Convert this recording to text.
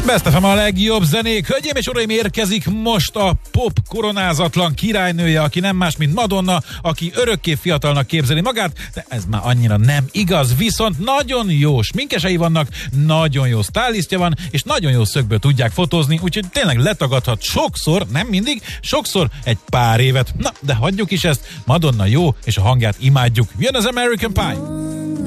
Best FM a legjobb zenék. Hölgyeim és uraim, érkezik most a pop koronázatlan királynője, aki nem más, mint Madonna, aki örökké fiatalnak képzeli magát, de ez már annyira nem igaz, viszont nagyon jó sminkesei vannak, nagyon jó stylistja van, és nagyon jó szögből tudják fotózni, úgyhogy tényleg letagadhat sokszor, nem mindig, sokszor egy pár évet. Na, de hagyjuk is ezt, Madonna jó, és a hangját imádjuk. Jön az American Pie!